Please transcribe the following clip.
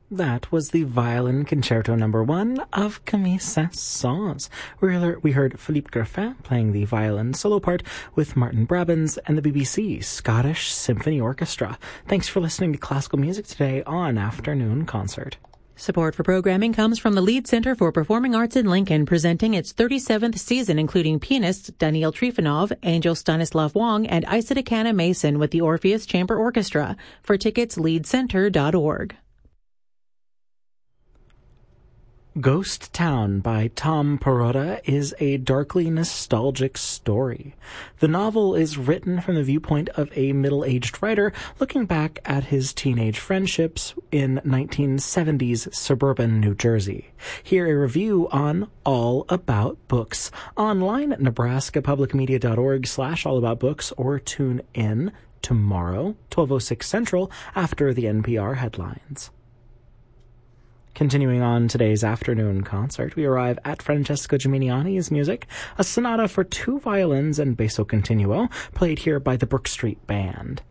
That was the Violin Concerto No. 1 of Camille Saint-Saëns. We heard Philippe Griffin playing the violin solo part with Martin Brabants and the BBC Scottish Symphony Orchestra. Thanks for listening to classical music today on Afternoon Concert. Support for programming comes from the Lead Center for Performing Arts in Lincoln, presenting its 37th season, including pianists Daniil Trifonov, Angel Stanislav Wong, and Isaac Mason with the Orpheus Chamber Orchestra. For tickets, leadcenter.org. Ghost Town by Tom Perrotta is a darkly nostalgic story. The novel is written from the viewpoint of a middle-aged writer looking back at his teenage friendships in 1970s suburban New Jersey. Hear a review on All About Books online at nebraskapublicmedia.org/allaboutbooks or tune in tomorrow, 12:06 Central, after the NPR headlines. Continuing on today's afternoon concert, we arrive at Francesco Gimignani's music, a sonata for two violins and basso continuo, played here by the Brook Street Band.